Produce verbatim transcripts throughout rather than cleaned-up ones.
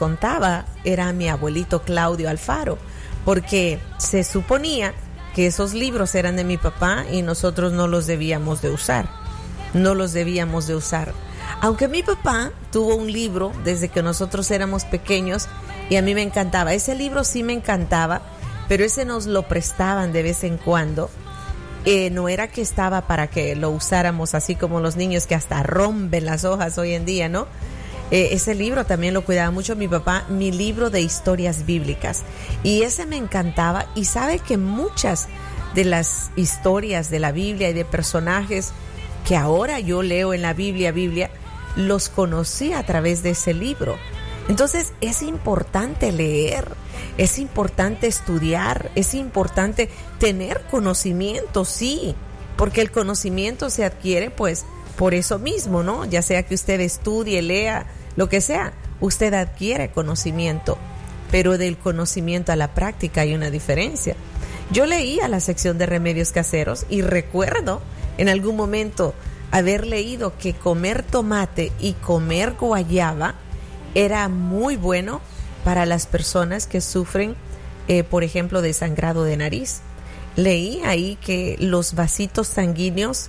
contaba era mi abuelito Claudio Alfaro, porque se suponía que esos libros eran de mi papá y nosotros no los debíamos de usar, no los debíamos de usar. Aunque mi papá tuvo un libro desde que nosotros éramos pequeños y a mí me encantaba, ese libro sí me encantaba, pero ese nos lo prestaban de vez en cuando. Eh, no era que estaba para que lo usáramos así como los niños que hasta rompen las hojas hoy en día, ¿no? Eh, ese libro también lo cuidaba mucho mi papá, mi libro de historias bíblicas. Y ese me encantaba, y sabe que muchas de las historias de la Biblia y de personajes que ahora yo leo en la Biblia, Biblia, los conocí a través de ese libro. Entonces es importante leer, es importante estudiar, es importante tener conocimiento, sí, porque el conocimiento se adquiere pues por eso mismo, ¿no? Ya sea que usted estudie, lea, lo que sea, usted adquiere conocimiento, pero del conocimiento a la práctica hay una diferencia. Yo leía la sección de remedios caseros y recuerdo en algún momento haber leído que comer tomate y comer guayaba era muy bueno para las personas que sufren, eh, por ejemplo, de sangrado de nariz. Leí ahí que los vasitos sanguíneos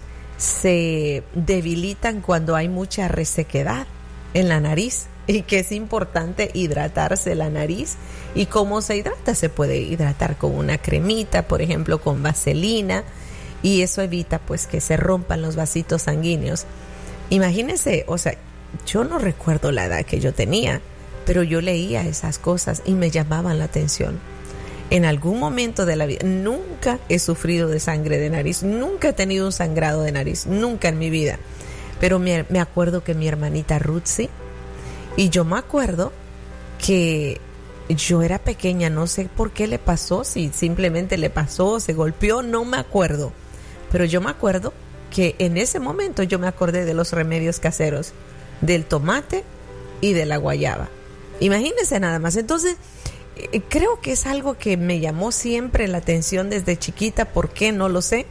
se debilitan cuando hay mucha resequedad en la nariz y que es importante hidratarse la nariz. ¿Y cómo se hidrata? Se puede hidratar con una cremita, por ejemplo, con vaselina, y eso evita pues que se rompan los vasitos sanguíneos. Imagínense, o sea, yo no recuerdo la edad que yo tenía, pero yo leía esas cosas y me llamaban la atención. En algún momento de la vida, nunca he sufrido de sangre de nariz, nunca he tenido un sangrado de nariz, nunca en mi vida. Pero me, me acuerdo que mi hermanita Ruth sí, y yo me acuerdo que yo era pequeña, no sé por qué le pasó, si simplemente le pasó, se golpeó, no me acuerdo. Pero yo me acuerdo que en ese momento yo me acordé de los remedios caseros, del tomate y de la guayaba. Imagínense nada más. Entonces, eh, creo que es algo que me llamó siempre la atención desde chiquita. ¿Por qué? No lo sé.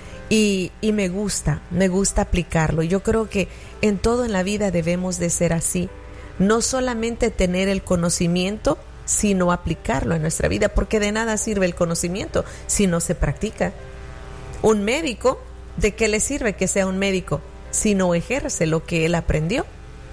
Y, y me gusta, me gusta aplicarlo. Yo creo que en todo en la vida debemos de ser así. No solamente tener el conocimiento, sino aplicarlo en nuestra vida, porque de nada sirve el conocimiento si no se practica. Un médico, ¿de qué le sirve que sea un médico si no ejerce lo que él aprendió?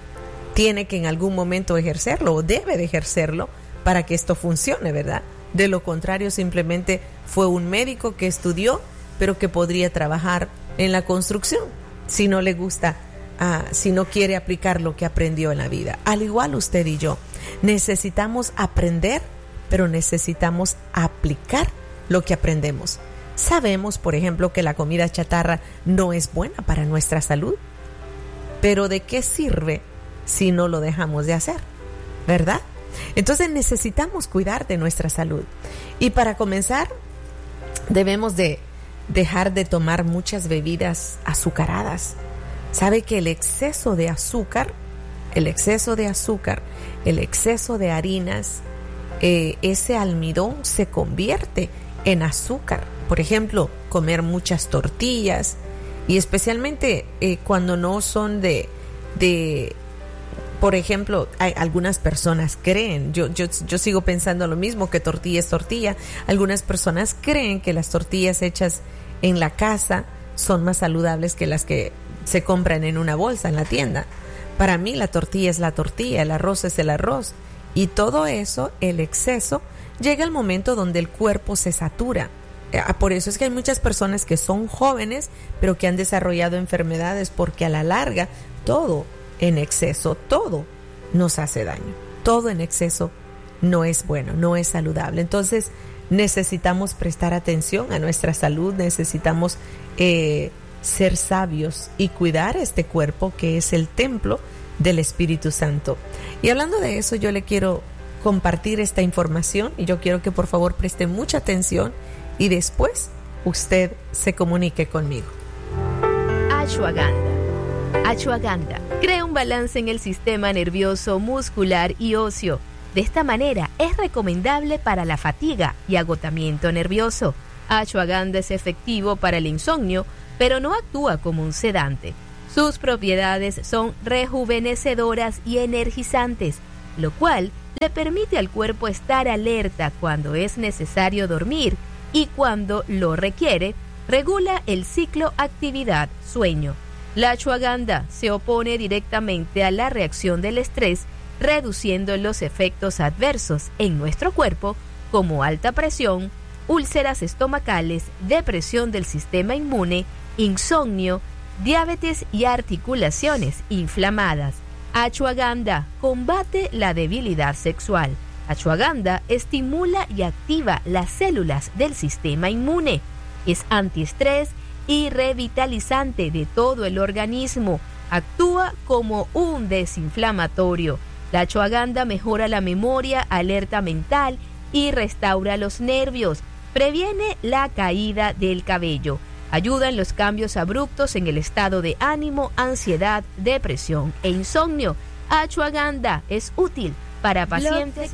Tiene que en algún momento ejercerlo, o debe de ejercerlo para que esto funcione, ¿verdad? De lo contrario, simplemente fue un médico que estudió, pero que podría trabajar en la construcción si no le gusta, uh, si no quiere aplicar lo que aprendió en la vida. Al igual usted y yo, necesitamos aprender, pero necesitamos aplicar lo que aprendemos. Sabemos, por ejemplo, que la comida chatarra no es buena para nuestra salud, pero ¿de qué sirve si no lo dejamos de hacer? ¿Verdad? Entonces necesitamos cuidar de nuestra salud. Y para comenzar, debemos de dejar de tomar muchas bebidas azucaradas. ¿Sabe que el exceso de azúcar, el exceso de azúcar, el exceso de harinas, eh, ese almidón se convierte en azúcar? Por ejemplo, comer muchas tortillas, y especialmente eh, cuando no son de, de, por ejemplo, hay, algunas personas creen, yo, yo, yo sigo pensando lo mismo, que tortilla es tortilla. Algunas personas creen que las tortillas hechas en la casa son más saludables que las que se compran en una bolsa en la tienda. Para mí la tortilla es la tortilla, el arroz es el arroz, y todo eso, el exceso, llega al momento donde el cuerpo se satura. Por eso es que hay muchas personas que son jóvenes, pero que han desarrollado enfermedades, porque a la larga todo en exceso, todo nos hace daño. Todo en exceso no es bueno, no es saludable. Entonces necesitamos prestar atención a nuestra salud, necesitamos eh, ser sabios y cuidar este cuerpo que es el templo del Espíritu Santo. Y hablando de eso, yo le quiero compartir esta información y yo quiero que por favor preste mucha atención y después usted se comunique conmigo. Ashwagandha. Ashwagandha crea un balance en el sistema nervioso, muscular y óseo. De esta manera es recomendable para la fatiga y agotamiento nervioso. Ashwagandha es efectivo para el insomnio, pero no actúa como un sedante. Sus propiedades son rejuvenecedoras y energizantes, lo cual le permite al cuerpo estar alerta cuando es necesario dormir y cuando lo requiere, regula el ciclo actividad-sueño. La ashwagandha se opone directamente a la reacción del estrés, reduciendo los efectos adversos en nuestro cuerpo como alta presión, úlceras estomacales, depresión del sistema inmune, insomnio, diabetes y articulaciones inflamadas. Ashwagandha combate la debilidad sexual. Ashwagandha estimula y activa las células del sistema inmune. Es antiestrés y revitalizante de todo el organismo. Actúa como un desinflamatorio. La ashwagandha mejora la memoria, alerta mental y restaura los nervios. Previene la caída del cabello. Ayuda en los cambios abruptos en el estado de ánimo, ansiedad, depresión e insomnio. Ashwagandha es útil para pacientes.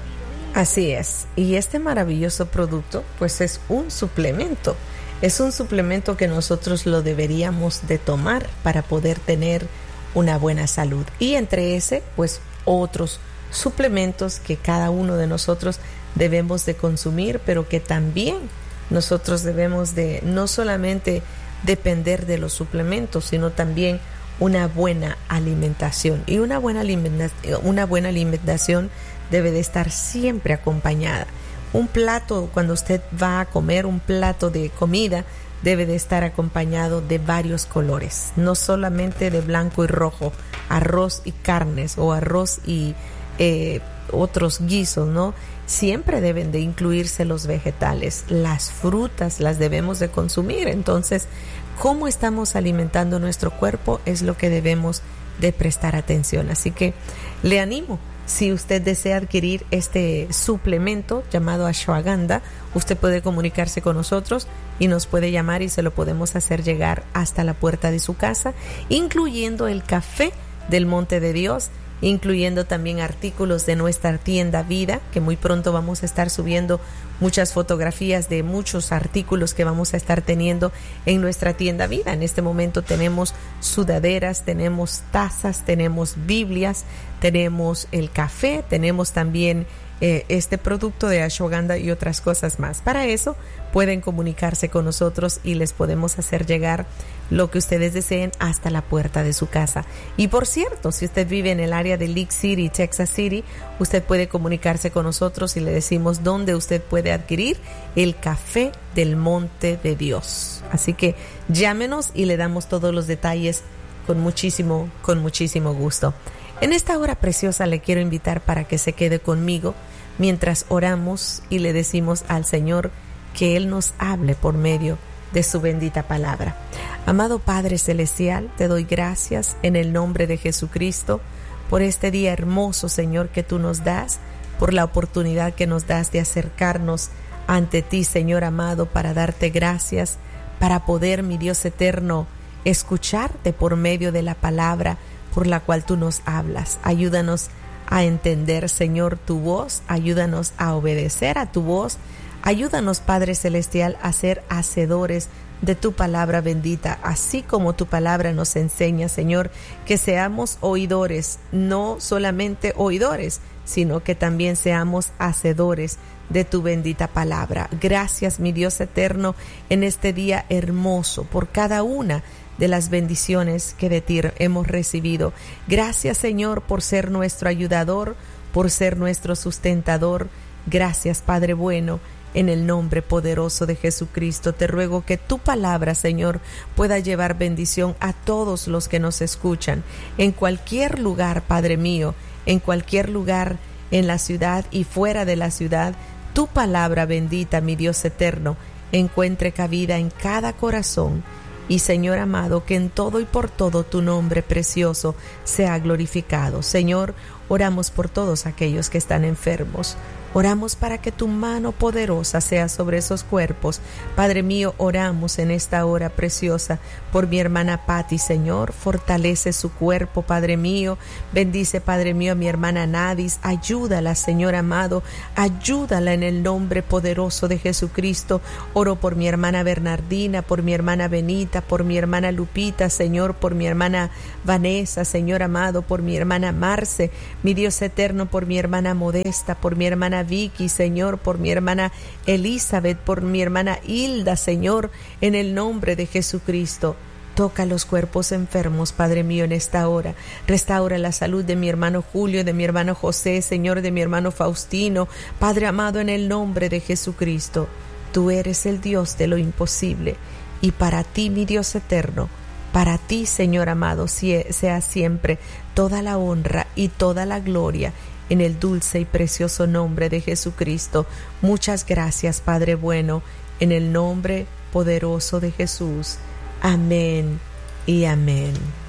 Así es. Y este maravilloso producto, pues es un suplemento. Es un suplemento que nosotros lo deberíamos de tomar para poder tener una buena salud. Y entre ese, pues otros suplementos que cada uno de nosotros debemos de consumir, pero que también nosotros debemos de no solamente depender de los suplementos, sino también una buena alimentación. Y una buena alimentación, una buena alimentación debe de estar siempre acompañada. Un plato, cuando usted va a comer un plato de comida, debe de estar acompañado de varios colores, no solamente de blanco y rojo, arroz y carnes o arroz y eh, otros guisos, ¿no? Siempre deben de incluirse los vegetales, las frutas las debemos de consumir. Entonces, cómo estamos alimentando nuestro cuerpo es lo que debemos de prestar atención. Así que le animo, si usted desea adquirir este suplemento llamado ashwagandha, usted puede comunicarse con nosotros y nos puede llamar y se lo podemos hacer llegar hasta la puerta de su casa, incluyendo el café del Monte de Dios, incluyendo también artículos de nuestra tienda Vida, que muy pronto vamos a estar subiendo muchas fotografías de muchos artículos que vamos a estar teniendo en nuestra tienda Vida. En este momento tenemos sudaderas, tenemos tazas, tenemos Biblias, tenemos el café, tenemos también eh, este producto de ashwagandha y otras cosas más. Para eso pueden comunicarse con nosotros y les podemos hacer llegar lo que ustedes deseen hasta la puerta de su casa. Y por cierto, si usted vive en el área de League City, Texas City, usted puede comunicarse con nosotros y le decimos dónde usted puede adquirir el café del Monte de Dios. Así que llámenos y le damos todos los detalles con muchísimo, con muchísimo gusto. En esta hora preciosa le quiero invitar para que se quede conmigo mientras oramos y le decimos al Señor que Él nos hable por medio de su bendita palabra. Amado Padre Celestial, te doy gracias en el nombre de Jesucristo por este día hermoso, Señor, que tú nos das, por la oportunidad que nos das de acercarnos ante ti, Señor amado, para darte gracias, para poder, mi Dios eterno, escucharte por medio de la palabra por la cual tú nos hablas. Ayúdanos a entender, Señor, tu voz, ayúdanos a obedecer a tu voz. Ayúdanos, Padre Celestial, a ser hacedores de tu palabra bendita, así como tu palabra nos enseña, Señor, que seamos oidores, no solamente oidores, sino que también seamos hacedores de tu bendita palabra. Gracias, mi Dios eterno, en este día hermoso, por cada una de las bendiciones que de ti hemos recibido. Gracias, Señor, por ser nuestro ayudador, por ser nuestro sustentador. Gracias, Padre bueno. En el nombre poderoso de Jesucristo, te ruego que tu palabra, Señor, pueda llevar bendición a todos los que nos escuchan, en cualquier lugar, Padre mío, en cualquier lugar, en la ciudad y fuera de la ciudad. Tu palabra bendita, mi Dios eterno, encuentre cabida en cada corazón. Y, Señor amado, que en todo y por todo tu nombre precioso sea glorificado. Señor, oramos por todos aquellos que están enfermos. Oramos para que tu mano poderosa sea sobre esos cuerpos. Padre mío, oramos en esta hora preciosa por mi hermana Patti, Señor. Fortalece su cuerpo, Padre mío. Bendice, Padre mío, a mi hermana Nadis. Ayúdala, Señor amado. Ayúdala en el nombre poderoso de Jesucristo. Oro por mi hermana Bernardina, por mi hermana Benita, por mi hermana Lupita, Señor, por mi hermana Vanessa, Señor amado, por mi hermana Marce. Mi Dios eterno, por mi hermana Modesta, por mi hermana Vicky, Señor, por mi hermana Elizabeth, por mi hermana Hilda, Señor, en el nombre de Jesucristo. Toca los cuerpos enfermos, Padre mío, en esta hora. Restaura la salud de mi hermano Julio, de mi hermano José, Señor, de mi hermano Faustino. Padre amado, en el nombre de Jesucristo. Tú eres el Dios de lo imposible. Y para ti, mi Dios eterno, para ti, Señor amado, sea siempre toda la honra y toda la gloria en el dulce y precioso nombre de Jesucristo. Muchas gracias, Padre bueno, en el nombre poderoso de Jesús. Amén y amén.